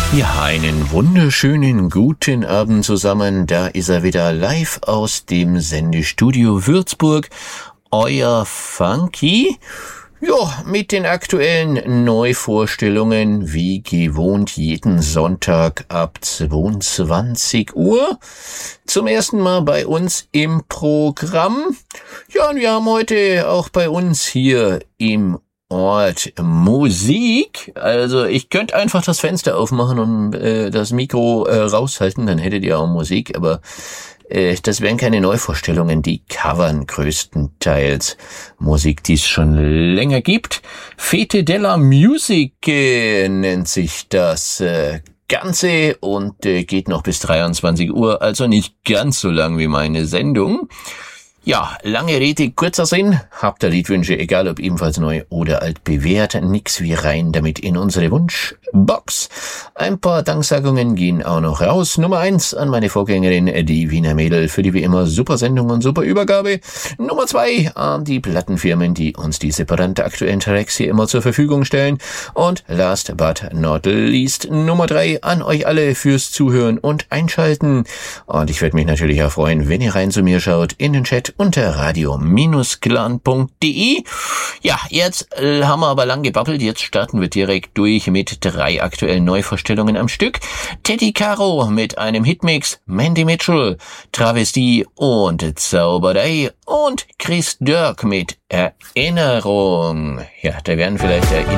Ja, einen wunderschönen guten Abend zusammen. Da ist er wieder live aus dem Sendestudio Würzburg. Euer Funky. Ja, mit den aktuellen Neuvorstellungen, wie gewohnt jeden Sonntag ab 22 Uhr. Zum ersten Mal bei uns im Programm. Ja, und wir haben heute auch bei uns hier im Ort Musik. Also ich könnte einfach das Fenster aufmachen und das Mikro raushalten, dann hättet ihr auch Musik, aber das wären keine Neuvorstellungen, die covern größtenteils Musik, die es schon länger gibt. Fete della Music nennt sich das Ganze und geht noch bis 23 Uhr, also nicht ganz so lang wie meine Sendung. Ja, lange Rede, kurzer Sinn. Habt ihr Liedwünsche, egal ob ebenfalls neu oder altbewährt, nix wie rein damit in unsere Wunschbox. Ein paar Danksagungen gehen auch noch raus. Nummer 1 an meine Vorgängerin, die Wiener Mädel, für die wie immer super Sendung und super Übergabe. Nummer 2 an die Plattenfirmen, die uns die separate aktuellen Tracks hier immer zur Verfügung stellen. Und last but not least, Nummer 3 an euch alle fürs Zuhören und Einschalten. Und ich würde mich natürlich auch freuen, wenn ihr rein zu mir schaut in den Chat unter radio-clan.de. Ja, jetzt haben wir aber lang gebabbelt. Jetzt starten wir direkt durch mit 3 aktuellen Neuvorstellungen am Stück. Teddy Caro mit einem Hitmix, Mandy Mitchell, Travestie und Zauberei und Chris Dirk mit Erinnerung. Ja, da werden vielleicht